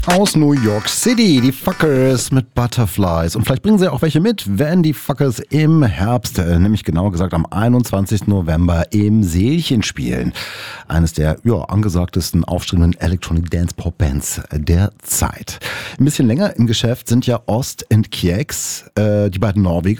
Aus New York City, die Fuckers mit Butterflies. Und vielleicht bringen sie auch welche mit, wenn die Fuckers im Herbst, nämlich genauer gesagt am 21. November im Seelchen spielen. Eines der angesagtesten, aufstrebenden Electronic Dance Pop Bands der Zeit. Ein bisschen länger im Geschäft sind ja Ost und Kjeks, die beiden Norweger.